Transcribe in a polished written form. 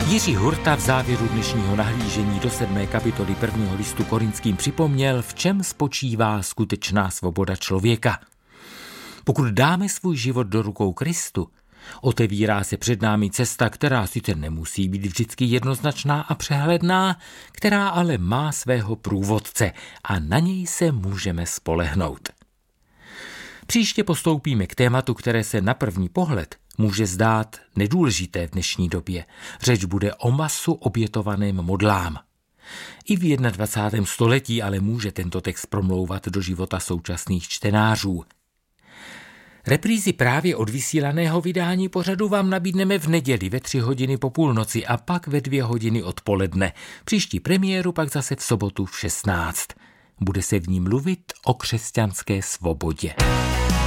Jiří Hurta v závěru dnešního nahlížení do 7. kapitoly 1. listu Korinským připomněl, v čem spočívá skutečná svoboda člověka. Pokud dáme svůj život do rukou Kristu, otevírá se před námi cesta, která sice nemusí být vždycky jednoznačná a přehledná, která ale má svého průvodce a na něj se můžeme spolehnout. Příště postoupíme k tématu, které se na první pohled může zdát nedůležité v dnešní době. Řeč bude o masu obětovaném modlám. I v 21. století ale může tento text promlouvat do života současných čtenářů. Reprízy právě odvysílaného vydání pořadu vám nabídneme v neděli ve 3 hodiny po půlnoci a pak ve 2 hodiny odpoledne. Příští premiéru pak zase v sobotu v 16. Bude se v ní mluvit o křesťanské svobodě.